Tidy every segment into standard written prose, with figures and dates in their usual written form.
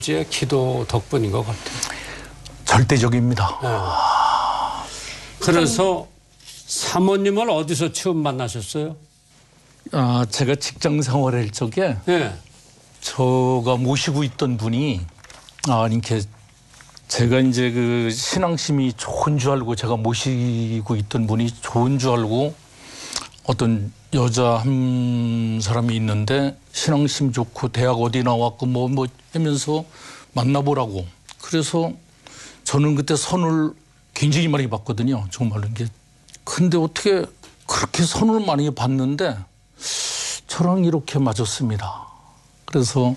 제 기도 덕분인 것 같아요. 절대적입니다. 네. 그래서 사모님을 어디서 처음 만나셨어요? 제가 직장 생활할 적에 네. 제가 모시고 있던 분이 이렇게 제가 이제 그 신앙심이 좋은 줄 알고 제가 모시고 있던 분이 좋은 줄 알고 어떤 여자 한 사람이 있는데 신앙심 좋고 대학 어디 나왔고 뭐 하면서 만나보라고. 그래서 저는 그때 선을 굉장히 많이 받거든요. 정말로 이게. 근데 어떻게 그렇게 선을 많이 받는데 저랑 이렇게 맞았습니다. 그래서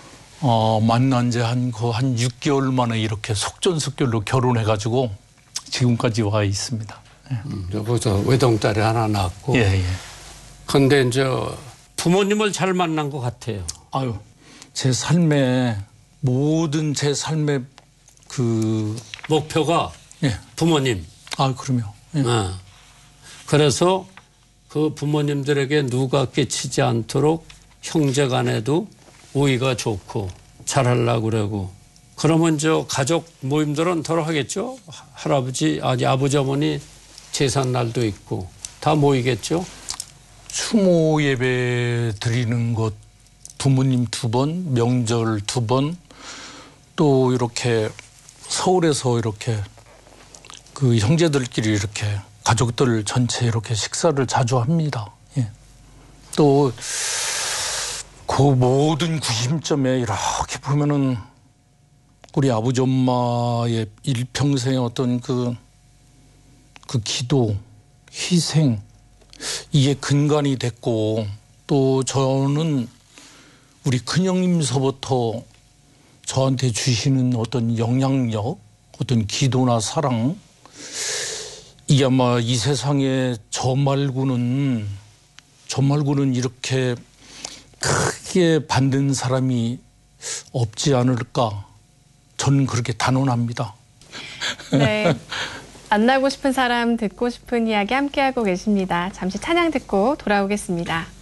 만난 지 한 6개월 만에 이렇게 속전속결로 결혼해가지고 지금까지 와 있습니다. 여기서 외동딸이 하나 낳았고. 예. 근데 이제 부모님을 잘 만난 것 같아요. 제 삶의 모든 제 삶의 그 목표가 부모님. 그럼요. 예. 그래서 그 부모님들에게 누가 끼치지 않도록 형제 간에도 우애가 좋고 잘하려고 그러고. 그러면 저 가족 모임들은 덜 하겠죠? 할아버지, 아버지, 어머니 제삿 날도 있고 다 모이겠죠? 추모 예배 드리는 것 부모님 2번, 명절 2번, 또 이렇게 서울에서 이렇게 그 형제들끼리 이렇게 가족들 전체 이렇게 식사를 자주 합니다. 예. 또 그 모든 구심점에 이렇게 보면은 우리 아버지 엄마의 일평생의 어떤 그 기도, 희생, 이게 근간이 됐고, 또 저는 우리 큰형님서부터 저한테 주시는 어떤 영향력, 어떤 기도나 사랑, 이게 아마 이 세상에 저 말고는 이렇게 크게 받는 사람이 없지 않을까. 저는 그렇게 단언합니다. 네. 만나고 싶은 사람, 듣고 싶은 이야기 함께하고 계십니다. 잠시 찬양 듣고 돌아오겠습니다.